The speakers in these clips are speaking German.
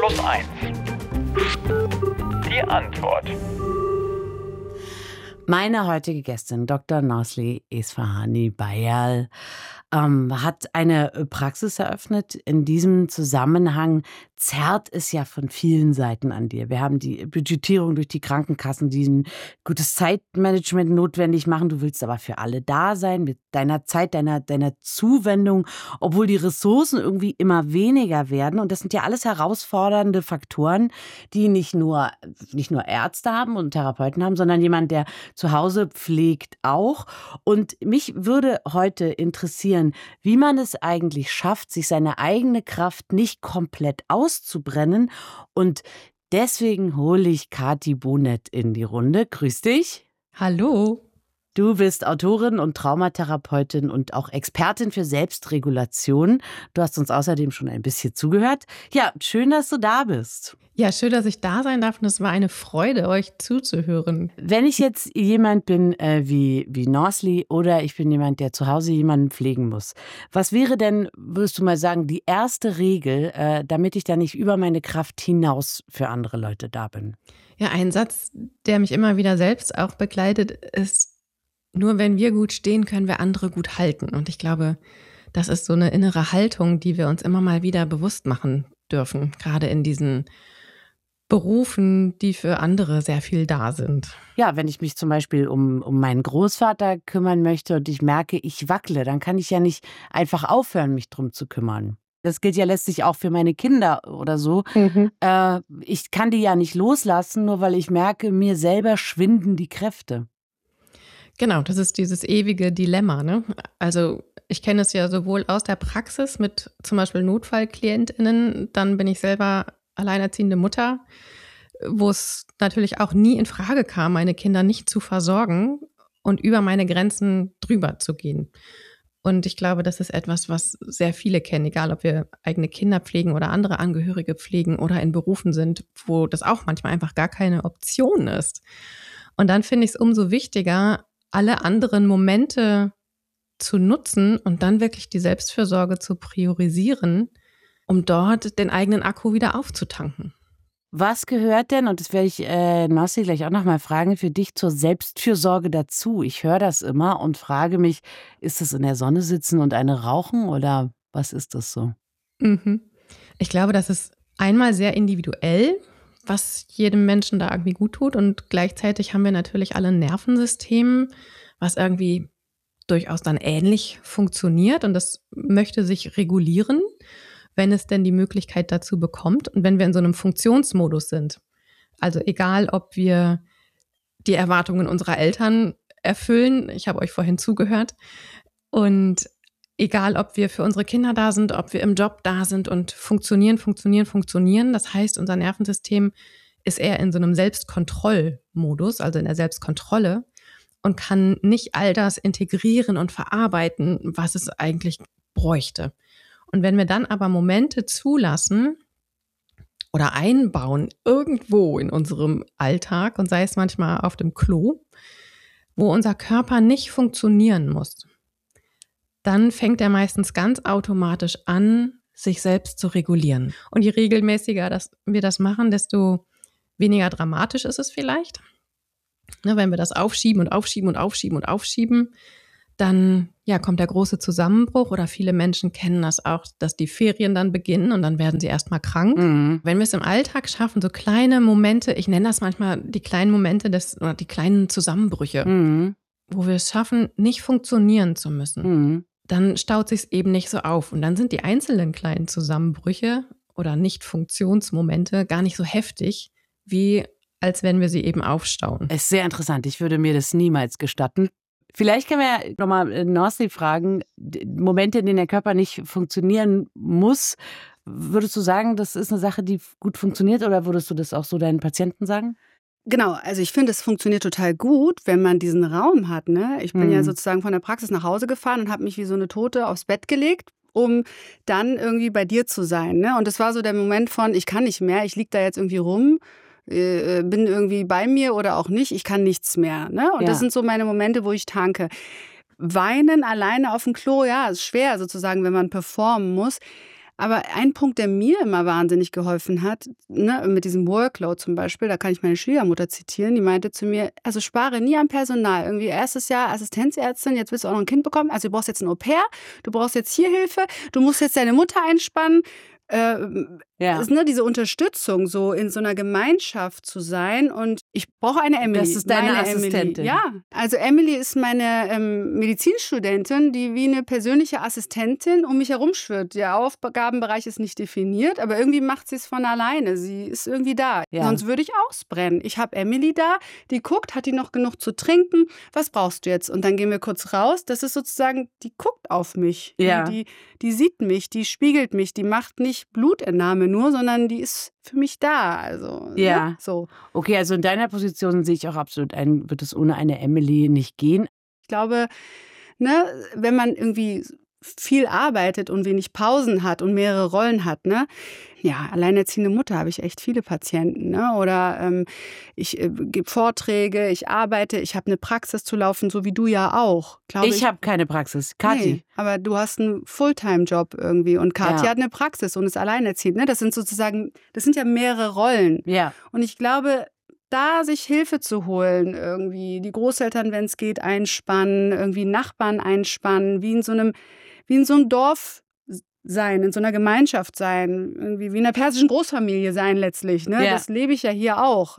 plus eins. Die Antwort. Meine heutige Gästin, Dr. Nazli Esfahani Bayal, hat eine Praxis eröffnet. In diesem Zusammenhang zerrt es ja von vielen Seiten an dir. Wir haben die Budgetierung durch die Krankenkassen, die ein gutes Zeitmanagement notwendig machen. Du willst aber für alle da sein, mit deiner Zeit, deiner Zuwendung, obwohl die Ressourcen irgendwie immer weniger werden. Und das sind ja alles herausfordernde Faktoren, die nicht nur Ärzte haben und Therapeuten haben, sondern jemand, der zu Hause pflegt auch. Und mich würde heute interessieren, wie man es eigentlich schafft, sich seine eigene Kraft nicht komplett auszubrennen. Und deswegen hole ich Kati Bonet in die Runde. Grüß dich. Hallo. Du bist Autorin und Traumatherapeutin und auch Expertin für Selbstregulation. Du hast uns außerdem schon ein bisschen zugehört. Ja, schön, dass du da bist. Ja, schön, dass ich da sein darf und es war eine Freude, euch zuzuhören. Wenn ich jetzt jemand bin wie Nazli oder ich bin jemand, der zu Hause jemanden pflegen muss, was wäre denn, würdest du mal sagen, die erste Regel, damit ich da nicht über meine Kraft hinaus für andere Leute da bin? Ja, ein Satz, der mich immer wieder selbst auch begleitet, ist: Nur wenn wir gut stehen, können wir andere gut halten. Und ich glaube, das ist so eine innere Haltung, die wir uns immer mal wieder bewusst machen dürfen, gerade in diesen Berufen, die für andere sehr viel da sind. Ja, wenn ich mich zum Beispiel um meinen Großvater kümmern möchte und ich merke, ich wackle, dann kann ich ja nicht einfach aufhören, mich drum zu kümmern. Das gilt ja letztlich auch für meine Kinder oder so. Ich kann die ja nicht loslassen, nur weil ich merke, mir selber schwinden die Kräfte. Genau, das ist dieses ewige Dilemma, ne? Also ich kenne es ja sowohl aus der Praxis mit zum Beispiel NotfallklientInnen, dann bin ich selber alleinerziehende Mutter, wo es natürlich auch nie in Frage kam, meine Kinder nicht zu versorgen und über meine Grenzen drüber zu gehen. Und ich glaube, das ist etwas, was sehr viele kennen, egal ob wir eigene Kinder pflegen oder andere Angehörige pflegen oder in Berufen sind, wo das auch manchmal einfach gar keine Option ist. Und dann finde ich es umso wichtiger, alle anderen Momente zu nutzen und dann wirklich die Selbstfürsorge zu priorisieren, um dort den eigenen Akku wieder aufzutanken. Was gehört denn, und das werde ich Nazli gleich auch nochmal fragen, für dich zur Selbstfürsorge dazu? Ich höre das immer und frage mich, ist das in der Sonne sitzen und eine rauchen oder was ist das so? Ich glaube, das ist einmal sehr individuell, was jedem Menschen da irgendwie gut tut. Und gleichzeitig haben wir natürlich alle ein Nervensystem, was irgendwie durchaus dann ähnlich funktioniert. Und das möchte sich regulieren, wenn es denn die Möglichkeit dazu bekommt. Und wenn wir in so einem Funktionsmodus sind. Also egal, ob wir die Erwartungen unserer Eltern erfüllen. Ich habe euch vorhin zugehört. Und egal, ob wir für unsere Kinder da sind, ob wir im Job da sind und funktionieren. Das heißt, unser Nervensystem ist eher in so einem Selbstkontrollmodus, also in der Selbstkontrolle und kann nicht all das integrieren und verarbeiten, was es eigentlich bräuchte. Und wenn wir dann aber Momente zulassen oder einbauen irgendwo in unserem Alltag und sei es manchmal auf dem Klo, wo unser Körper nicht funktionieren muss, dann fängt er meistens ganz automatisch an, sich selbst zu regulieren. Und je regelmäßiger wir das machen, desto weniger dramatisch ist es vielleicht. Ne, wenn wir das aufschieben, dann kommt der große Zusammenbruch oder viele Menschen kennen das auch, dass die Ferien dann beginnen und dann werden sie erstmal krank. Wenn wir es im Alltag schaffen, so kleine Momente, ich nenne das manchmal die kleinen Momente oder die kleinen Zusammenbrüche, wo wir es schaffen, nicht funktionieren zu müssen, dann staut sich es eben nicht so auf. Und dann sind die einzelnen kleinen Zusammenbrüche oder Nicht-Funktionsmomente gar nicht so heftig, wie als wenn wir sie eben aufstauen. Es ist sehr interessant. Ich würde mir das niemals gestatten. Vielleicht können wir ja nochmal Nazli fragen, Momente, in denen der Körper nicht funktionieren muss. Würdest du sagen, das ist eine Sache, die gut funktioniert oder würdest du das auch so deinen Patienten sagen? Genau, also ich finde, es funktioniert total gut, wenn man diesen Raum hat. Ne? Ich bin ja sozusagen von der Praxis nach Hause gefahren und habe mich wie so eine Tote aufs Bett gelegt, um dann irgendwie bei dir zu sein. Ne? Und das war so der Moment von, ich kann nicht mehr, ich liege da jetzt irgendwie rum, bin irgendwie bei mir oder auch nicht, ich kann nichts mehr. Ne? Und das sind so meine Momente, wo ich tanke. Weinen alleine auf dem Klo, ja, ist schwer sozusagen, wenn man performen muss. Aber ein Punkt, der mir immer wahnsinnig geholfen hat, ne, mit diesem Workload zum Beispiel, da kann ich meine Schwiegermutter zitieren, die meinte zu mir, also spare nie am Personal. Irgendwie erstes Jahr Assistenzärztin, jetzt willst du auch noch ein Kind bekommen, also du brauchst jetzt ein Au-pair, du brauchst jetzt hier Hilfe, du musst jetzt deine Mutter einspannen. Ist, ne, diese Unterstützung, so in so einer Gemeinschaft zu sein. Und ich brauche eine Emily. Das ist deine Emily. Assistentin. Ja, also Emily ist meine Medizinstudentin, die wie eine persönliche Assistentin um mich herumschwirrt. Der Aufgabenbereich ist nicht definiert, aber irgendwie macht sie es von alleine. Sie ist irgendwie da. Ja. Sonst würde ich ausbrennen. Ich habe Emily da, die guckt, hat die noch genug zu trinken? Was brauchst du jetzt? Und dann gehen wir kurz raus. Das ist sozusagen, die guckt auf mich. Ja. Die sieht mich, die spiegelt mich, die macht nicht Blutentnahme nur, sondern die ist für mich da. Also, Ja. Ne? So. Okay, also in deiner Position sehe ich auch absolut ein, wird es ohne eine Emily nicht gehen. Ich glaube, ne, wenn man irgendwie viel arbeitet und wenig Pausen hat und mehrere Rollen hat, ne? Ja, alleinerziehende Mutter habe ich echt viele Patienten, ne? Oder ich gebe Vorträge, ich arbeite, ich habe eine Praxis zu laufen, so wie du ja auch. Ich habe keine Praxis. Kathi. Nee, aber du hast einen Fulltime-Job irgendwie und Kathi hat eine Praxis und ist alleinerziehend, ne? Das sind ja mehrere Rollen. Ja. Und ich glaube, da sich Hilfe zu holen, irgendwie die Großeltern, wenn es geht, einspannen, irgendwie Nachbarn einspannen, wie in so einem Dorf sein, in so einer Gemeinschaft sein, irgendwie wie in einer persischen Großfamilie sein letztlich. Ne? Ja. Das lebe ich ja hier auch.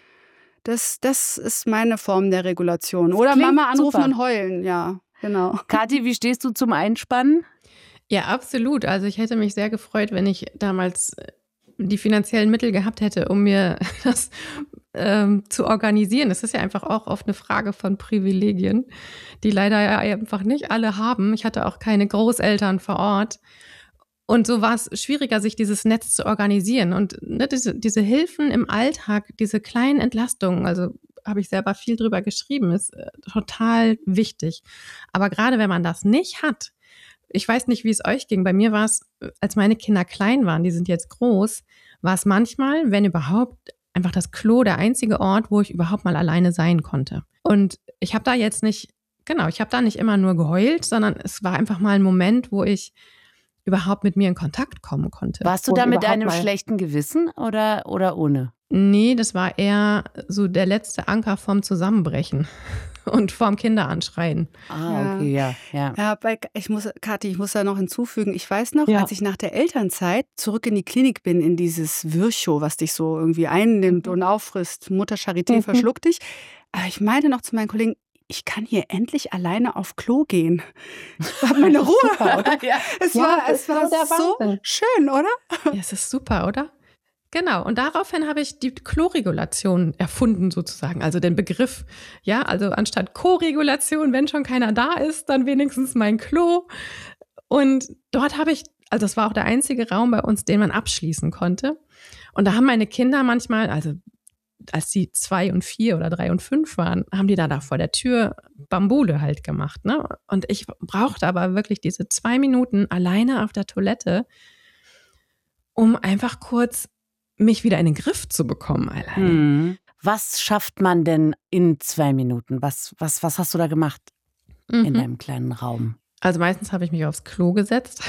Das ist meine Form der Regulation. Oder Klingt Mama anrufen super. und heulen, ja, genau. Kathi, wie stehst du zum Einspannen? Ja, absolut. Also ich hätte mich sehr gefreut, wenn ich damals die finanziellen Mittel gehabt hätte, um mir das zu organisieren. Das ist ja einfach auch oft eine Frage von Privilegien, die leider ja einfach nicht alle haben. Ich hatte auch keine Großeltern vor Ort. Und so war es schwieriger, sich dieses Netz zu organisieren. Und ne, diese Hilfen im Alltag, diese kleinen Entlastungen, also habe ich selber viel drüber geschrieben, ist total wichtig. Aber gerade wenn man das nicht hat, ich weiß nicht, wie es euch ging. Bei mir war es, als meine Kinder klein waren, die sind jetzt groß, war es manchmal, wenn überhaupt, einfach das Klo der einzige Ort, wo ich überhaupt mal alleine sein konnte. Und ich habe da jetzt nicht, ich habe da nicht immer nur geheult, sondern es war einfach mal ein Moment, wo ich überhaupt mit mir in Kontakt kommen konnte. Warst du da mit einem schlechten Gewissen oder ohne? Nee, das war eher so der letzte Anker vorm Zusammenbrechen und vorm Kinderanschreien. Ah, okay, ja. Ja, Kathi, ich muss da noch hinzufügen, ich weiß noch, Ja. als ich nach der Elternzeit zurück in die Klinik bin, in dieses Virchow, was dich so irgendwie einnimmt und auffrisst, Mutter Charité verschluckt dich. Aber ich meinte noch zu meinen Kollegen, ich kann hier endlich alleine auf Klo gehen. Ich habe meine Ruhe. Super, oder? Ja. Es war so Wahnsinn. schön, oder? Ja, es ist super, oder? Genau, und daraufhin habe ich die Kloregulation erfunden sozusagen, also den Begriff, ja, also anstatt Koregulation, wenn schon keiner da ist, dann wenigstens mein Klo. Und dort habe ich, also das war auch der einzige Raum bei uns, den man abschließen konnte. Und da haben meine Kinder manchmal, also als sie 2 und 4 oder 3 und 5 waren, haben die da vor der Tür Bambule halt gemacht, ne? Und ich brauchte aber wirklich diese 2 Minuten alleine auf der Toilette, um einfach kurz mich wieder in den Griff zu bekommen alleine. Was schafft man denn in 2 Minuten? Was hast du da gemacht in deinem kleinen Raum? Also meistens habe ich mich aufs Klo gesetzt,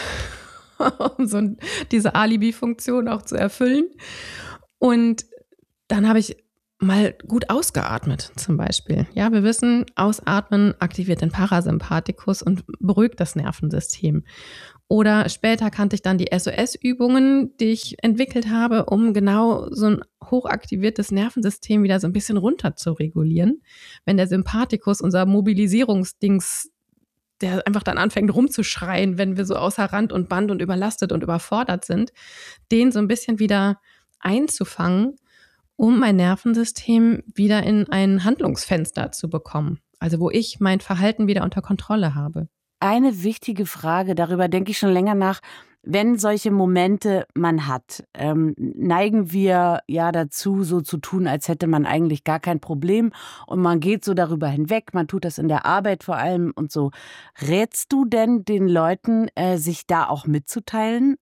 um diese Alibi-Funktion auch zu erfüllen. Und dann habe ich mal gut ausgeatmet zum Beispiel. Ja, wir wissen, Ausatmen aktiviert den Parasympathikus und beruhigt das Nervensystem. Oder später kannte ich dann die SOS-Übungen, die ich entwickelt habe, um genau so ein hochaktiviertes Nervensystem wieder so ein bisschen runter zu regulieren. Wenn der Sympathikus, unser Mobilisierungsdings, der einfach dann anfängt rumzuschreien, wenn wir so außer Rand und Band und überlastet und überfordert sind, den so ein bisschen wieder einzufangen, um mein Nervensystem wieder in ein Handlungsfenster zu bekommen. Also wo ich mein Verhalten wieder unter Kontrolle habe. Eine wichtige Frage, darüber denke ich schon länger nach. Wenn solche Momente man hat, neigen wir ja dazu, so zu tun, als hätte man eigentlich gar kein Problem und man geht so darüber hinweg, man tut das in der Arbeit vor allem und so. Rätst du denn den Leuten, sich da auch mitzuteilen,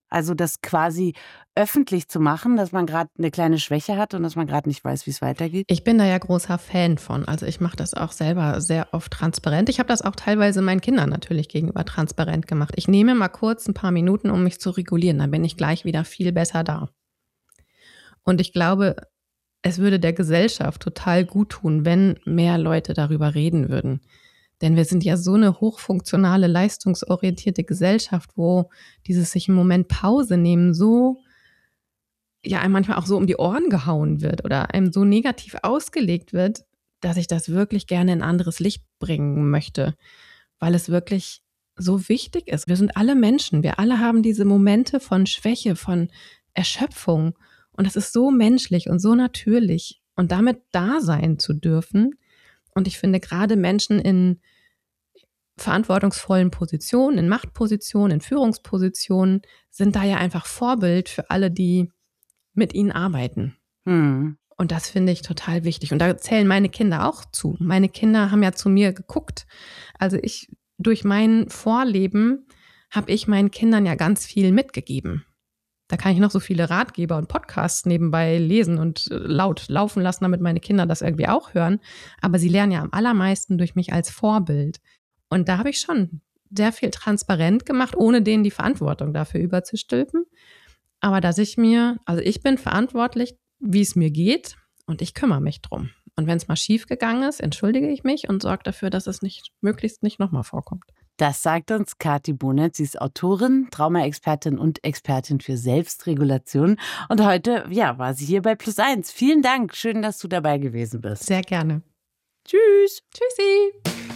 Also das quasi öffentlich zu machen, dass man gerade eine kleine Schwäche hat und dass man gerade nicht weiß, wie es weitergeht? Ich bin da ja großer Fan von. Also ich mache das auch selber sehr oft transparent. Ich habe das auch teilweise meinen Kindern natürlich gegenüber transparent gemacht. Ich nehme mal kurz ein paar Minuten, um mich zu regulieren. Dann bin ich gleich wieder viel besser da. Und ich glaube, es würde der Gesellschaft total gut tun, wenn mehr Leute darüber reden würden. Denn wir sind ja so eine hochfunktionale, leistungsorientierte Gesellschaft, wo dieses sich im Moment Pause nehmen so, ja, einem manchmal auch so um die Ohren gehauen wird oder einem so negativ ausgelegt wird, dass ich das wirklich gerne in ein anderes Licht bringen möchte, weil es wirklich so wichtig ist. Wir sind alle Menschen, wir alle haben diese Momente von Schwäche, von Erschöpfung und das ist so menschlich und so natürlich und damit da sein zu dürfen. Und ich finde gerade Menschen in verantwortungsvollen Positionen, in Machtpositionen, in Führungspositionen sind da ja einfach Vorbild für alle, die mit ihnen arbeiten. Und das finde ich total wichtig. Und da zählen meine Kinder auch zu. Meine Kinder haben ja zu mir geguckt. Also durch mein Vorleben habe ich meinen Kindern ja ganz viel mitgegeben. Da kann ich noch so viele Ratgeber und Podcasts nebenbei lesen und laut laufen lassen, damit meine Kinder das irgendwie auch hören. Aber sie lernen ja am allermeisten durch mich als Vorbild. Und da habe ich schon sehr viel transparent gemacht, ohne denen die Verantwortung dafür überzustülpen. Aber ich bin verantwortlich, wie es mir geht und ich kümmere mich drum. Und wenn es mal schief gegangen ist, entschuldige ich mich und sorge dafür, dass es möglichst nicht nochmal vorkommt. Das sagt uns Kathi Bohnert. Sie ist Autorin, Trauma-Expertin und Expertin für Selbstregulation. Und heute, war sie hier bei +1. Vielen Dank. Schön, dass du dabei gewesen bist. Sehr gerne. Tschüss. Tschüssi.